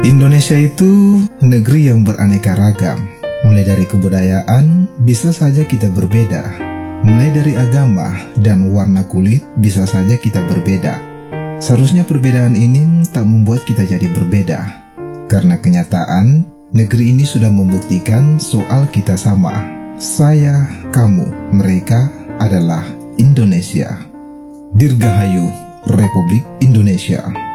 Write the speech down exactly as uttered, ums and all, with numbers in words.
Indonesia itu negeri yang beraneka ragam. Mulai dari kebudayaan, bisa saja kita berbeda. Mulai dari agama dan warna kulit, bisa saja kita berbeda. Seharusnya perbedaan ini tak membuat kita jadi berbeda. Karena kenyataan, negeri ini sudah membuktikan soal kita sama. Saya, kamu, mereka adalah Indonesia. Dirgahayu, Republik Indonesia.